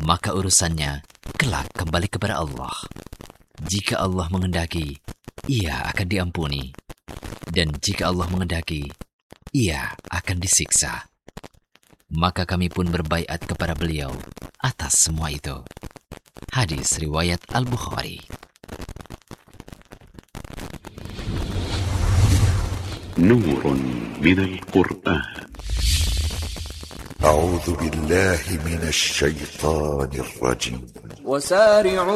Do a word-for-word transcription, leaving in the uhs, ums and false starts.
maka urusannya kelak kembali kepada Allah. Jika Allah menghendaki, ia akan diampuni. Dan jika Allah menghendaki, ia akan disiksa. Maka kami pun berbaiat kepada beliau atas semua itu. Hadis riwayat Al-Bukhari. نور من القرآن. أعوذ بالله من الشيطان الرجيم. وسارعوا